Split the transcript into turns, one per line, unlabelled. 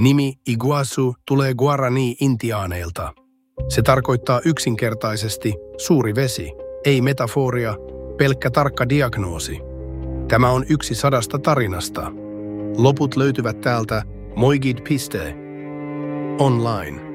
Nimi Iguazu tulee Guarani-intiaaneilta. Se tarkoittaa yksinkertaisesti suuri vesi, ei metaforia, pelkkä tarkka diagnoosi. Tämä on yksi 100 tarinasta. Loput löytyvät täältä moigid.online.